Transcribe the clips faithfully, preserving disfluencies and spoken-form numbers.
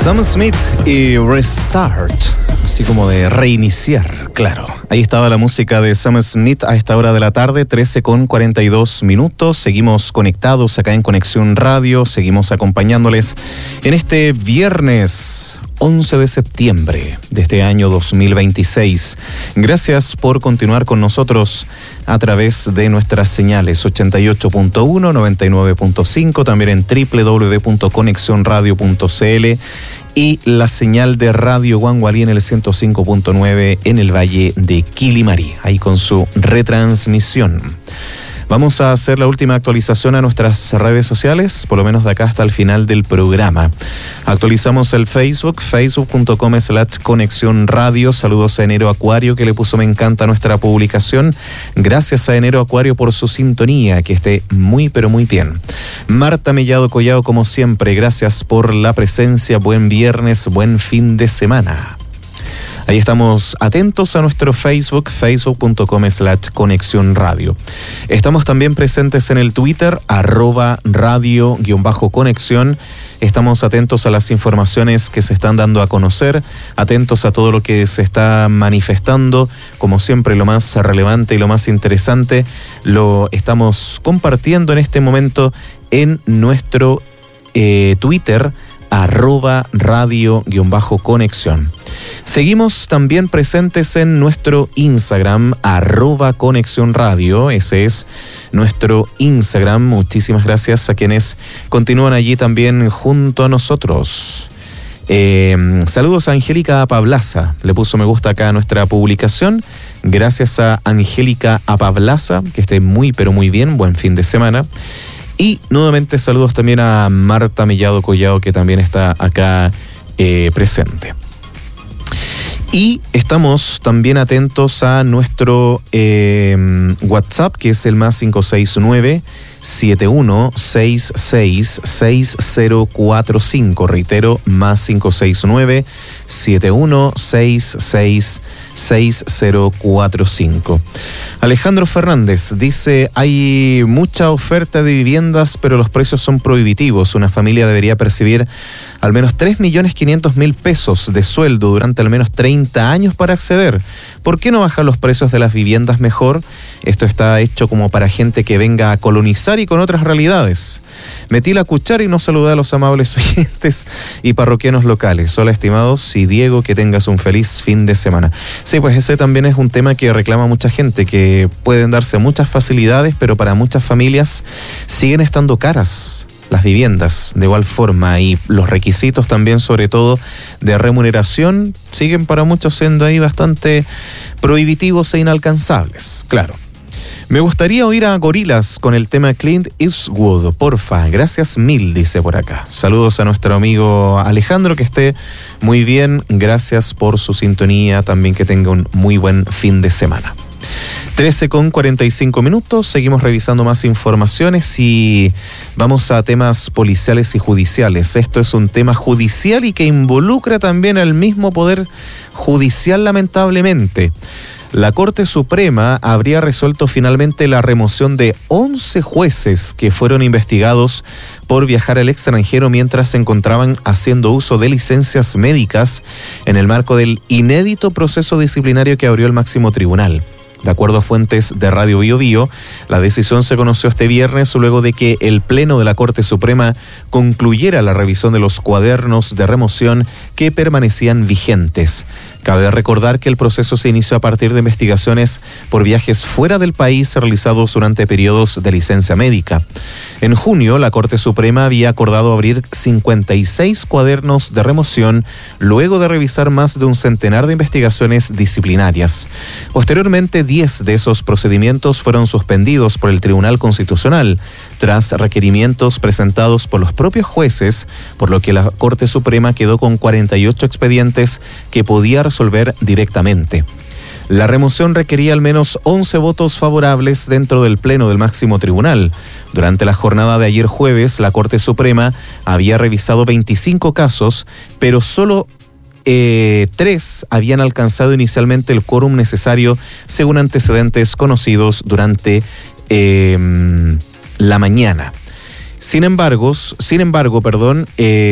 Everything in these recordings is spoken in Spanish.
Sam Smith y Restart, así como de reiniciar, claro. Ahí estaba la música de Sam Smith a esta hora de la tarde, trece con cuarenta y dos minutos. Seguimos conectados acá en Conexión Radio, seguimos acompañándoles en este viernes once de septiembre de este año dos mil veintiséis. Gracias por continuar con nosotros a través de nuestras señales ochenta y ocho punto uno, noventa y nueve punto cinco, también en doble u doble u doble u punto conexión radio punto c l y la señal de Radio Guangualí en el ciento cinco punto nueve en el Valle de Quilimarí, ahí con su retransmisión. Vamos a hacer la última actualización a nuestras redes sociales, por lo menos de acá hasta el final del programa. Actualizamos el Facebook, facebook punto com slash conexión radio. Saludos a Enero Acuario, que le puso me encanta a nuestra publicación. Gracias a Enero Acuario por su sintonía, que esté muy pero muy bien. Marta Mellado Collado, como siempre, gracias por la presencia. Buen viernes, buen fin de semana. Ahí estamos atentos a nuestro Facebook, facebook punto com slash conexión radio. Estamos también presentes en el Twitter, arroba radio guión bajo conexión. Estamos atentos a las informaciones que se están dando a conocer, atentos a todo lo que se está manifestando. Como siempre, lo más relevante y lo más interesante lo estamos compartiendo en este momento en nuestro eh, Twitter, arroba radio guión bajo conexión. Seguimos también presentes en nuestro Instagram, arroba conexión radio. Ese es nuestro Instagram. Muchísimas gracias a quienes continúan allí también junto a nosotros. Eh, saludos a Angélica Apablaza, le puso me gusta acá a nuestra publicación. Gracias a Angélica Apablaza, que esté muy pero muy bien, buen fin de semana. Y nuevamente saludos también a Marta Mellado Collado, que también está acá eh, presente. Y estamos también atentos a nuestro eh, WhatsApp, que es el más cinco seis nueve, siete uno seis seis, seis cero cuatro cinco. Reitero, más cinco seis nueve, siete uno seis seis, seis cero cuatro cinco. Alejandro Fernández dice, hay mucha oferta de viviendas, pero los precios son prohibitivos. Una familia debería percibir al menos tres millones quinientos mil pesos de sueldo durante al menos treinta años para acceder. ¿Por qué no bajar los precios de las viviendas mejor? Esto está hecho como para gente que venga a colonizar y con otras realidades. Metí la cuchara y no saludé a los amables oyentes y parroquianos locales. Hola, estimados, y Diego, que tengas un feliz fin de semana. Sí, pues ese también es un tema que reclama mucha gente, que pueden darse muchas facilidades, pero para muchas familias siguen estando caras las viviendas de igual forma, y los requisitos también, sobre todo de remuneración, siguen para muchos siendo ahí bastante prohibitivos e inalcanzables. Claro. Me gustaría oír a Gorillaz con el tema Clint Eastwood, porfa. Gracias mil, dice por acá. Saludos a nuestro amigo Alejandro, que esté muy bien. Gracias por su sintonía. También que tenga un muy buen fin de semana. trece con cuarenta y cinco minutos, seguimos revisando más informaciones y vamos a temas policiales y judiciales. Esto es un tema judicial y que involucra también al mismo poder judicial, lamentablemente. La Corte Suprema habría resuelto finalmente la remoción de once jueces que fueron investigados por viajar al extranjero mientras se encontraban haciendo uso de licencias médicas en el marco del inédito proceso disciplinario que abrió el máximo tribunal. De acuerdo a fuentes de Radio Bio Bio, la decisión se conoció este viernes luego de que el Pleno de la Corte Suprema concluyera la revisión de los cuadernos de remoción que permanecían vigentes. Cabe recordar que el proceso se inició a partir de investigaciones por viajes fuera del país realizados durante periodos de licencia médica. En junio, la Corte Suprema había acordado abrir cincuenta y seis cuadernos de remoción luego de revisar más de un centenar de investigaciones disciplinarias. Posteriormente, diez de esos procedimientos fueron suspendidos por el Tribunal Constitucional tras requerimientos presentados por los propios jueces, por lo que la Corte Suprema quedó con cuarenta y ocho expedientes que podía resolver directamente. La remoción requería al menos once votos favorables dentro del Pleno del máximo tribunal. Durante la jornada de ayer jueves, la Corte Suprema había revisado veinticinco casos, pero solo Eh, tres habían alcanzado inicialmente el quórum necesario según antecedentes conocidos durante eh, la mañana. Sin embargo, sin embargo, perdón,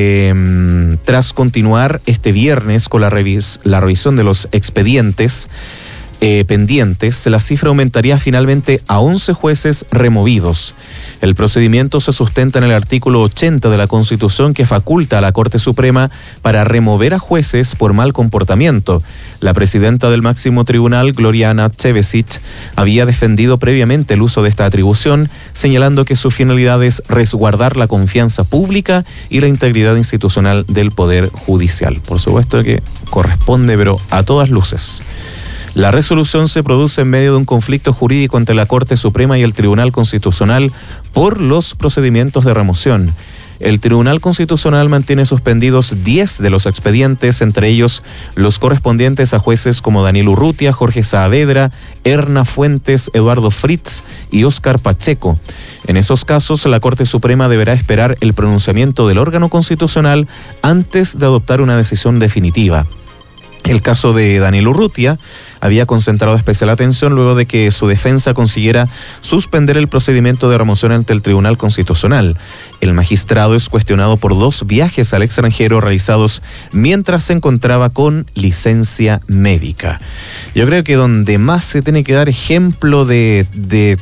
eh, tras continuar este viernes con la, revis- la revisión de los expedientes eh, pendientes, la cifra aumentaría finalmente a once jueces removidos. El procedimiento se sustenta en el artículo ochenta de la Constitución, que faculta a la Corte Suprema para remover a jueces por mal comportamiento. La presidenta del máximo tribunal, Gloriana Chevesic, había defendido previamente el uso de esta atribución, señalando que su finalidad es resguardar la confianza pública y la integridad institucional del Poder Judicial. Por supuesto que corresponde, pero a todas luces. La resolución se produce en medio de un conflicto jurídico entre la Corte Suprema y el Tribunal Constitucional por los procedimientos de remoción. El Tribunal Constitucional mantiene suspendidos diez de los expedientes, entre ellos los correspondientes a jueces como Daniel Urrutia, Jorge Saavedra, Erna Fuentes, Eduardo Fritz y Óscar Pacheco. En esos casos, la Corte Suprema deberá esperar el pronunciamiento del órgano constitucional antes de adoptar una decisión definitiva. El caso de Daniel Urrutia había concentrado especial atención luego de que su defensa consiguiera suspender el procedimiento de remoción ante el Tribunal Constitucional. El magistrado es cuestionado por dos viajes al extranjero realizados mientras se encontraba con licencia médica. Yo creo que donde más se tiene que dar ejemplo de... de,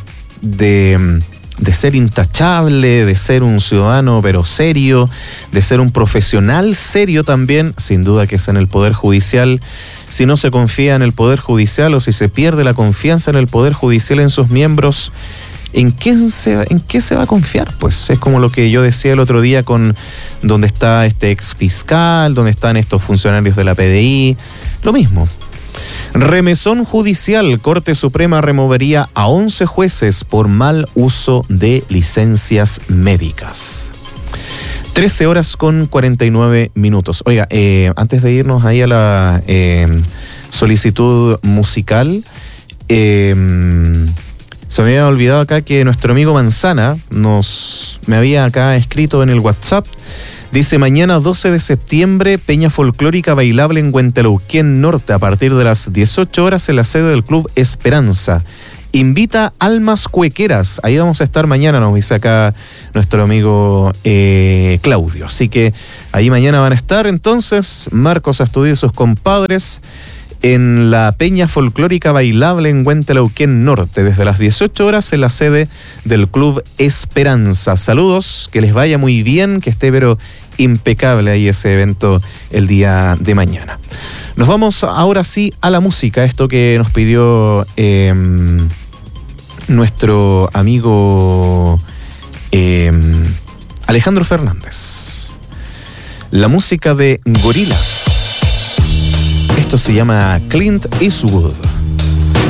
de de ser intachable, de ser un ciudadano pero serio, de ser un profesional serio también, sin duda que es en el Poder Judicial. Si no se confía en el Poder Judicial o si se pierde la confianza en el Poder Judicial, en sus miembros, ¿en qué se, en qué se va a confiar? Pues es como lo que yo decía el otro día con donde está este ex fiscal, donde están estos funcionarios de la P D I, lo mismo. Remesón judicial. Corte Suprema removería a once jueces por mal uso de licencias médicas. trece horas con cuarenta y nueve minutos. Oiga, eh, antes de irnos ahí a la eh, solicitud musical, eh, se me había olvidado acá que nuestro amigo Manzana nos me había acá escrito en el WhatsApp. Dice, mañana doce de septiembre, Peña Folclórica Bailable en Huentelauquén Norte, a partir de las dieciocho horas en la sede del Club Esperanza. Invita almas cuequeras. Ahí vamos a estar mañana, nos dice acá nuestro amigo eh, Claudio. Así que ahí mañana van a estar entonces Marcos Astudillo y sus compadres en la Peña Folclórica Bailable en Huentelauquén Norte, desde las dieciocho horas en la sede del Club Esperanza. Saludos, que les vaya muy bien, que esté pero impecable ahí ese evento el día de mañana. Nos vamos ahora sí a la música, esto que nos pidió eh, nuestro amigo eh, Alejandro Fernández. La música de Gorillaz. Esto se llama Clint Eastwood.